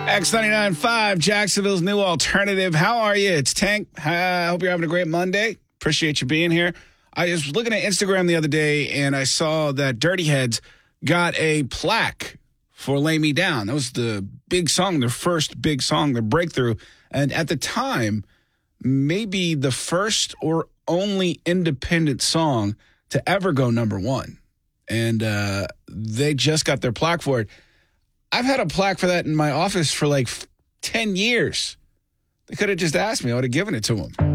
X99.5, Jacksonville's new alternative. How are you? It's Tank. I hope you're having a great Monday. Appreciate you being here. I was looking at Instagram the other day, and I saw that Dirty Heads got a plaque for Lay Me Down. That was the big song, their first big song, their breakthrough. And at the time, maybe the first or only independent song to ever go number one. And they just got their plaque for it. I've had a plaque for that in my office for like 10 years. They could have just asked me. I would have given it to them.